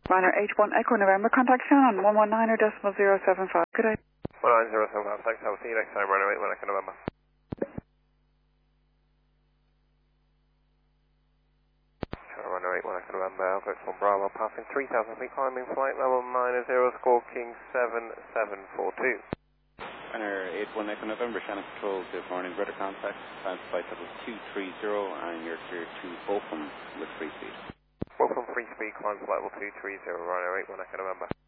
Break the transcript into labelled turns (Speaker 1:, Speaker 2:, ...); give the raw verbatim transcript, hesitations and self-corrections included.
Speaker 1: Runner H one Echo November, contact Shannon, one one nine decimal zero seven five. Good day.
Speaker 2: one nine zero seven five, thanks. I'll see you next time, runner eight one Echo November. Runner eight one Echo November, Alpha one Bravo, passing three thousand feet, climbing flight level nine zero, score King seven seven four two.
Speaker 3: Runner eight one Echo November, Shannon Control, good morning, brother contact, time flight level two three zero, and you're clear to Bochum with free speed.
Speaker 2: Bochum free speed, climb flight level two three zero, runner eight one Echo November.